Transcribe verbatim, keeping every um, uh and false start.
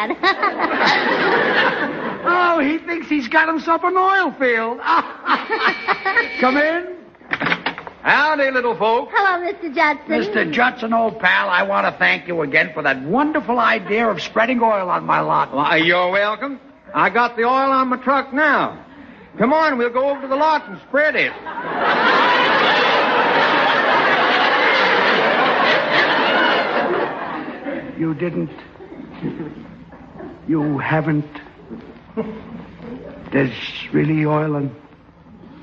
Dad. Oh, he thinks he's got himself an oil field. Come in. Howdy, little folks. Hello, Mister Judson. Mister Judson, old pal, I want to thank you again for that wonderful idea of spreading oil on my lot. Well, you're welcome. I got the oil on my truck now. Come on, we'll go over to the lot and spread it. You didn't. You haven't. There's really oil and